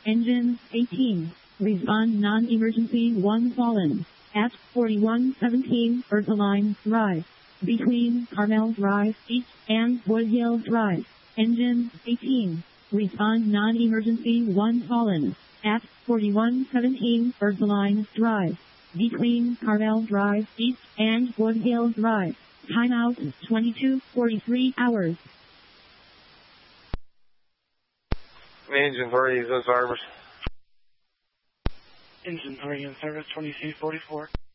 Engine 18. Respond non-emergency 1 fallen. At 4117 Ursuline Drive. Between Carmel Drive East and Woodhill Drive. Engine 18. Respond non-emergency 1 fallen. At 4117 Ursuline Drive. Between Carmel Drive East and Woodhill Drive. Timeout 22:43 hours. Engine 3 is in service. Engine 3 in service, 2244.